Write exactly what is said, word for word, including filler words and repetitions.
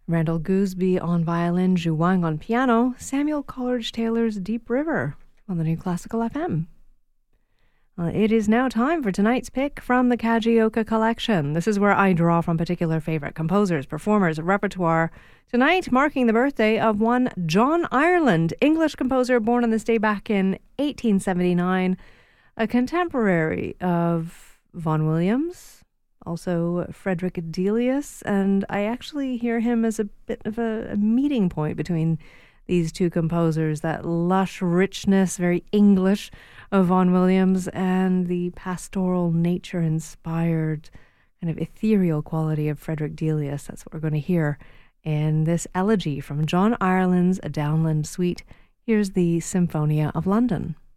Randall Gooseby on violin, Zhu Wang on piano, Samuel Coleridge Taylor's Deep River on the New Classical F M. Well, it is now time for tonight's pick from the Kajioka collection. This is where I draw from particular favorite composers, performers, repertoire. Tonight, marking the birthday of one John Ireland, English composer born on this day back in eighteen seventy-nine, a contemporary of Vaughan Williams, also Frederick Delius, and I actually hear him as a bit of a, a meeting point between these two composers, that lush richness, very English, of Vaughan Williams and the pastoral nature-inspired kind of ethereal quality of Frederick Delius. That's what we're going to hear in this elegy from John Ireland's A Downland Suite. Here's the Symphonia of London.